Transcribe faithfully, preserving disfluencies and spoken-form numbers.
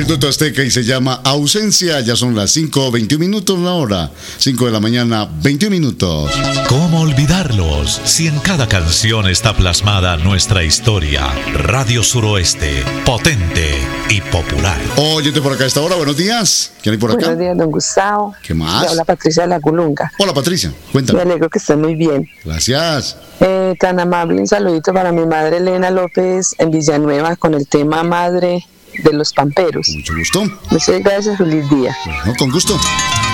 el dueto azteca y se llama Ausencia. Ya son las cinco veintiún minutos la hora. cinco de la mañana, veintiún minutos. ¿Cómo olvidarlos si en cada canción está plasmada nuestra historia? Radio Suroeste, potente y popular. Óyete por acá a esta hora, buenos días. ¿Quién hay por acá? Buenos días, don Gustavo. ¿Qué más? Hola, Patricia de la Culunga. Hola, Patricia, cuéntame. Me alegro que estén muy bien. Gracias. Eh, tan amable, un saludito para mi madre Elena López en Villanueva con el tema Madre de los Pamperos. Mucho gusto. Muchas gracias, feliz día. Bueno, con gusto.